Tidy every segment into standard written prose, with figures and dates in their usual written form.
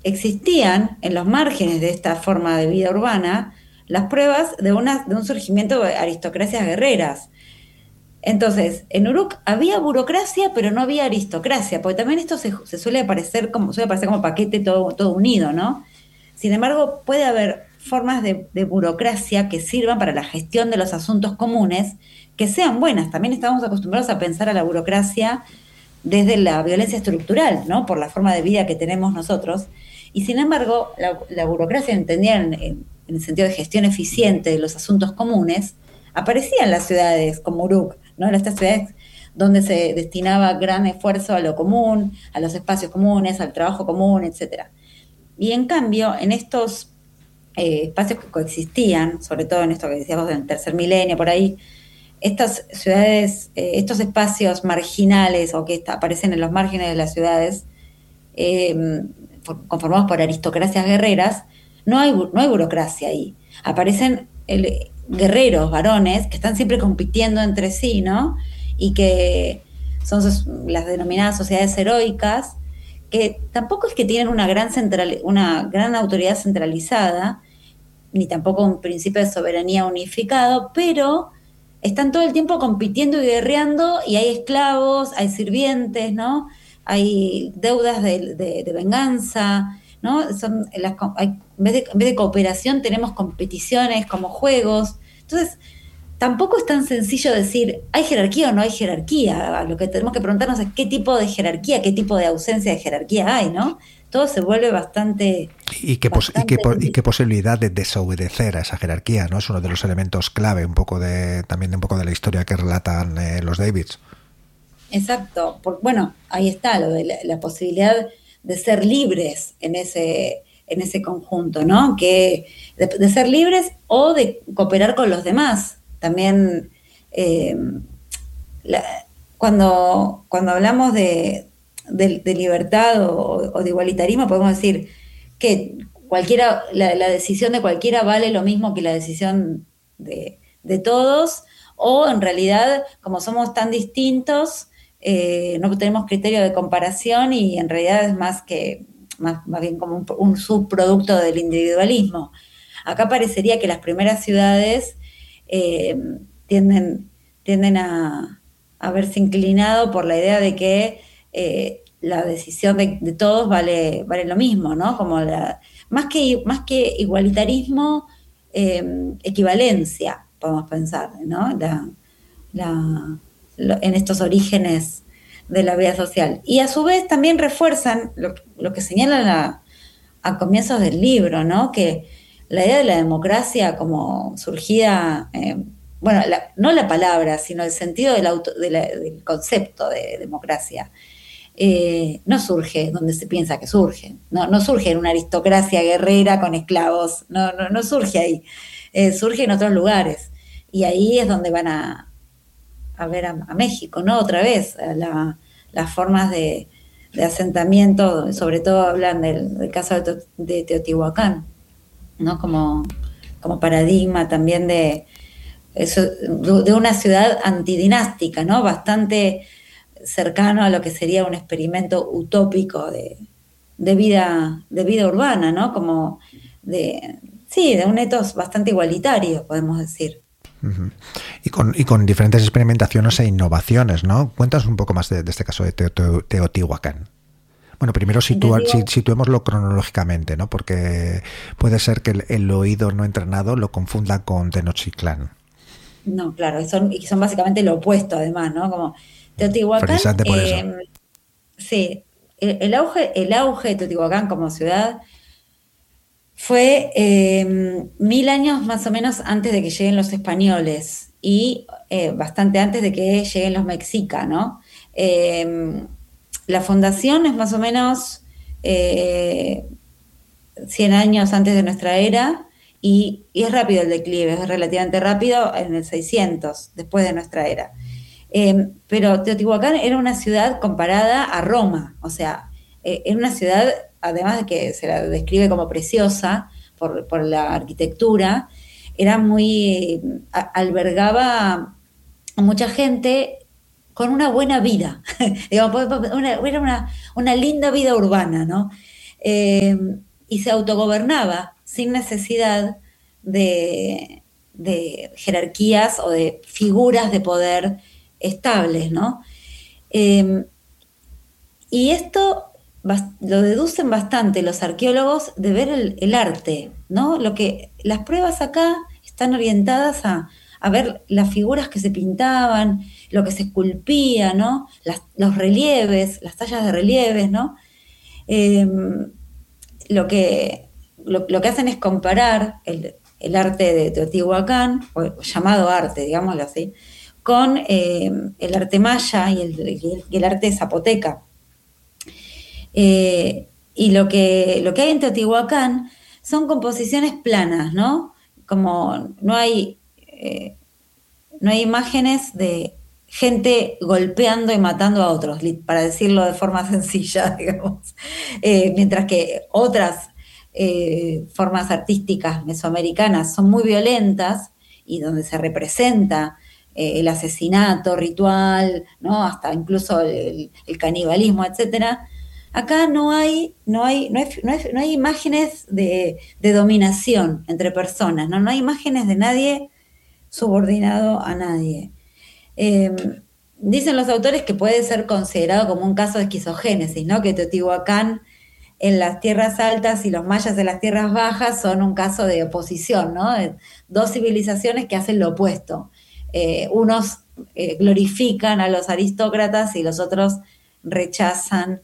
existían en los márgenes de esta forma de vida urbana las pruebas de un surgimiento de aristocracias guerreras. Entonces, en Uruk había burocracia, pero no había aristocracia, porque también esto se suele parecer como paquete todo unido, ¿no? Sin embargo, puede haber formas de burocracia que sirvan para la gestión de los asuntos comunes, que sean buenas. También estamos acostumbrados a pensar a la burocracia desde la violencia estructural, ¿no? Por la forma de vida que tenemos nosotros. Y sin embargo, la burocracia entendida en el sentido de gestión eficiente de los asuntos comunes, aparecía en las ciudades como Uruk, ¿no? En estas ciudades donde se destinaba gran esfuerzo a lo común, a los espacios comunes, al trabajo común, etcétera. Y en cambio, en estos espacios que coexistían, sobre todo en esto que decíamos del tercer milenio, por ahí, estas ciudades, estos espacios marginales o que aparecen en los márgenes de las ciudades, eh, conformados por aristocracias guerreras, no hay burocracia ahí. Aparecen guerreros, varones, que están siempre compitiendo entre sí, ¿no? Y que son las denominadas sociedades heroicas, que tampoco es que tienen una gran autoridad centralizada, ni tampoco un principio de soberanía unificado, pero están todo el tiempo compitiendo y guerreando, y hay esclavos, hay sirvientes, ¿no? Hay deudas de venganza, ¿no? En vez de cooperación tenemos competiciones como juegos. Entonces, tampoco es tan sencillo decir, ¿hay jerarquía o no hay jerarquía? Lo que tenemos que preguntarnos es qué tipo de jerarquía, qué tipo de ausencia de jerarquía hay, ¿no? Todo se vuelve Y qué posibilidad de desobedecer a esa jerarquía, ¿no? Es uno de los elementos clave también un poco de la historia que relatan los Davids. Exacto. Bueno, ahí está lo de la posibilidad de ser libres en ese conjunto, ¿no? De ser libres o de cooperar con los demás. También, eh, la- cuando hablamos de libertad o de igualitarismo, podemos decir que la decisión de cualquiera vale lo mismo que la decisión de todos, o en realidad, como somos tan distintos, no tenemos criterio de comparación y en realidad es más bien como un subproducto del individualismo. Acá parecería que las primeras ciudades eh, tienden, tienden a verse inclinado por la idea de que la decisión de todos vale lo mismo, ¿no? Más que igualitarismo, equivalencia, podemos pensar, ¿no? En estos orígenes de la vida social. Y a su vez también refuerzan lo que señalan a comienzos del libro, ¿no? Que la idea de la democracia como surgida, bueno, no la palabra, sino el sentido del concepto de democracia, no surge donde se piensa que surge, no surge en una aristocracia guerrera con esclavos, no surge ahí, surge en otros lugares. Y ahí es donde van a ver a México, ¿no? Otra vez, las formas de asentamiento, sobre todo hablan del caso de Teotihuacán, ¿no? Como paradigma también de una ciudad antidinástica, ¿no? Bastante cercano a lo que sería un experimento utópico de vida urbana, ¿no? Sí, de un etos bastante igualitario, podemos decir. Uh-huh. Y con diferentes experimentaciones e innovaciones, ¿no? Cuéntanos un poco más de este caso de Teotihuacán. Bueno, primero situémoslo cronológicamente, ¿no? Porque puede ser que el oído no entrenado lo confunda con Tenochtitlán. No, claro, y son básicamente lo opuesto, además, ¿no? Como Teotihuacán, Precisamente por eso. sí, el auge de Teotihuacán como ciudad fue 1000 años más o menos antes de que lleguen los españoles y bastante antes de que lleguen los mexicas, ¿no? La fundación es más o menos 100 años antes de nuestra era y es rápido el declive, es relativamente rápido en el 600, después de nuestra era. Pero Teotihuacán era una ciudad comparada a Roma, o sea, era una ciudad, además de que se la describe como preciosa por la arquitectura, albergaba a mucha gente con una buena vida, digamos, era una linda vida urbana, ¿no? eh, y se autogobernaba sin necesidad de jerarquías o de figuras de poder estables, ¿no? Eh, y esto lo deducen bastante los arqueólogos de ver el arte, ¿no? Las pruebas acá están orientadas a ver las figuras que se pintaban, lo que se esculpía, ¿no? Los relieves, las tallas de relieves, ¿no? Eh, lo que hacen es comparar el arte de Teotihuacán, o llamado arte, digámoslo así, con el arte maya y el arte zapoteca. Y lo que hay en Teotihuacán son composiciones planas, ¿no? Como no hay imágenes de gente golpeando y matando a otros, para decirlo de forma sencilla, digamos. Mientras que otras formas artísticas mesoamericanas son muy violentas y donde se representa el asesinato ritual, ¿no? Hasta incluso el canibalismo, etcétera. Acá no hay imágenes de dominación entre personas, ¿no? No hay imágenes de nadie subordinado a nadie. Eh, Dicen los autores que puede ser considerado como un caso de esquizogénesis, ¿no? Que Teotihuacán en las tierras altas y los mayas en las tierras bajas son un caso de oposición, ¿no? De dos civilizaciones que hacen lo opuesto. Unos glorifican a los aristócratas y los otros rechazan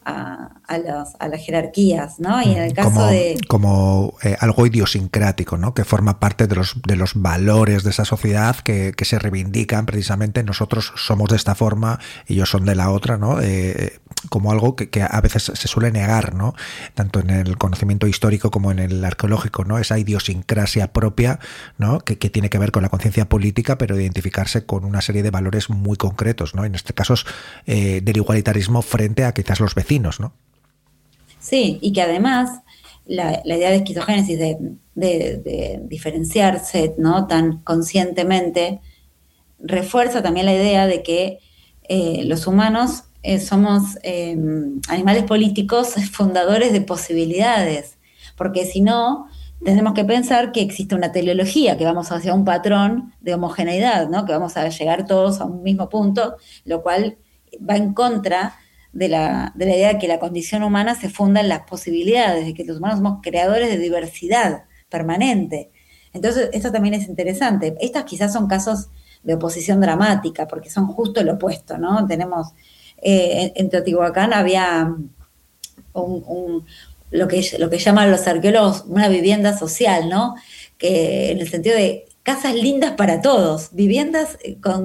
a las jerarquías, ¿no? Y en el caso como algo idiosincrático, ¿no? Que forma parte de los valores de esa sociedad que se reivindican precisamente. Nosotros somos de esta forma, ellos son de la otra, ¿no? Como algo que a veces se suele negar, ¿no? Tanto en el conocimiento histórico como en el arqueológico, ¿no? Esa idiosincrasia propia, ¿no? Que tiene que ver con la conciencia política, pero identificarse con una serie de valores muy concretos, ¿no? En este caso, del igualitarismo frente a quizás los vecinos, ¿no? Sí, y que además la idea de esquizogénesis, de diferenciarse, ¿no? Tan conscientemente, refuerza también la idea de que los humanos somos animales políticos fundadores de posibilidades, porque si no, tenemos que pensar que existe una teleología, que vamos hacia un patrón de homogeneidad, ¿no? Que vamos a llegar todos a un mismo punto, lo cual va en contra de la idea de que la condición humana se funda en las posibilidades, de que los humanos somos creadores de diversidad permanente. Entonces, esto también es interesante. Estos quizás son casos de oposición dramática, porque son justo el opuesto, ¿no? Tenemos, en Teotihuacán había lo que llaman los arqueólogos una vivienda social, ¿no? Que en el sentido de casas lindas para todos, viviendas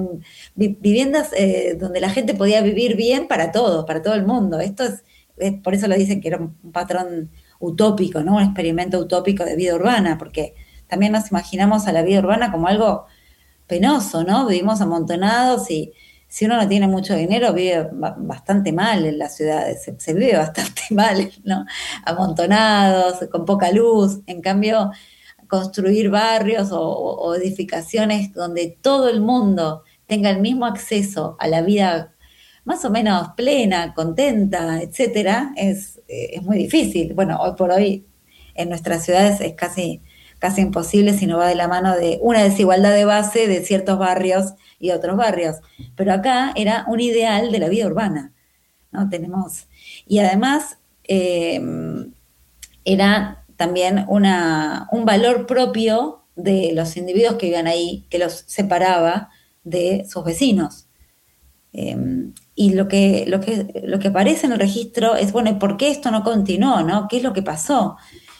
donde la gente podía vivir bien para todos, para todo el mundo. Esto es por eso lo dicen que era un patrón utópico, ¿no? Un experimento utópico de vida urbana, porque también nos imaginamos a la vida urbana como algo penoso, ¿no? Vivimos amontonados y si uno no tiene mucho dinero vive bastante mal en las ciudades, se vive bastante mal, ¿no? Amontonados, con poca luz. En cambio, construir barrios o edificaciones donde todo el mundo tenga el mismo acceso a la vida más o menos plena, contenta, etcétera, es muy difícil. Bueno, hoy por hoy en nuestras ciudades es casi imposible si no va de la mano de una desigualdad de base de ciertos barrios y otros barrios. Pero acá era un ideal de la vida urbana, ¿no? Y además era también un valor propio de los individuos que vivían ahí, que los separaba de sus vecinos. Y lo que aparece en el registro es, bueno, ¿por qué esto no continuó, no? ¿Qué es lo que pasó?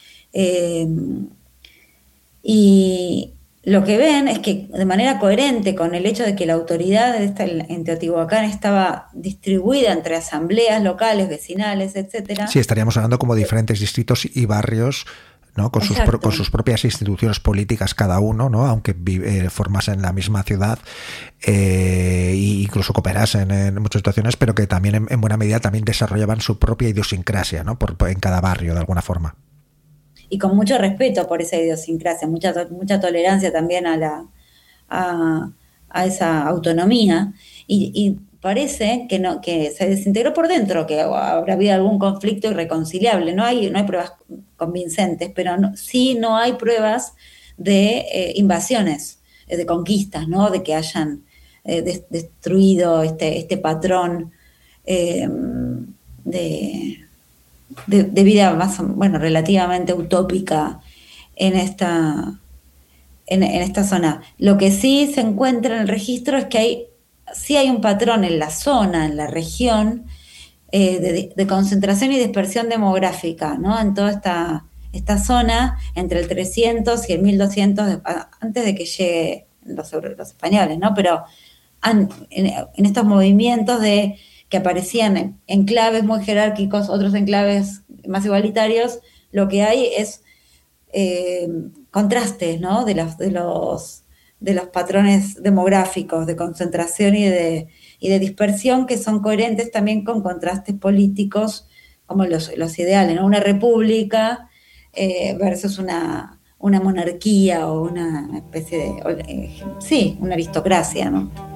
Y lo que ven es que de manera coherente con el hecho de que la autoridad en Teotihuacán estaba distribuida entre asambleas locales, vecinales, etcétera. Sí, estaríamos hablando como diferentes distritos y barrios, ¿no? Con sus propias instituciones políticas cada uno, ¿no? Aunque formasen la misma ciudad e incluso cooperasen en muchas situaciones, pero que también en buena medida también desarrollaban su propia idiosincrasia, ¿no? En cada barrio, de alguna forma. Y con mucho respeto por esa idiosincrasia, mucha tolerancia también a esa autonomía. Y parece que no, que se desintegró por dentro, que habrá habido algún conflicto irreconciliable. No hay pruebas convincentes, pero sí no hay pruebas de invasiones, de conquistas, ¿no? De que hayan destruido este patrón eh, de, de vida más, bueno, relativamente utópica en esta zona. Lo que sí se encuentra en el registro es que sí hay un patrón en la zona, en la región, de concentración y dispersión demográfica, ¿no? En toda esta zona, entre el 300 y el 1200, antes de que lleguen los españoles, ¿no? Pero en estos movimientos que aparecían en enclaves muy jerárquicos, otros enclaves más igualitarios, lo que hay es contrastes, ¿no? De los patrones demográficos de concentración y de dispersión, que son coherentes también con contrastes políticos como los ideales, ¿no? Una república versus una monarquía o una especie de, sí, una aristocracia, ¿no?